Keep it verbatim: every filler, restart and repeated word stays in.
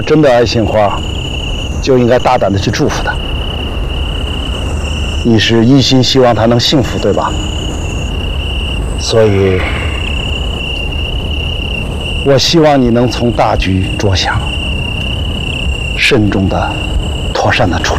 真的爱杏花，就应该大胆的去祝福她。你是一心希望她能幸福，对吧？所以，我希望你能从大局着想，慎重的、妥善的处理。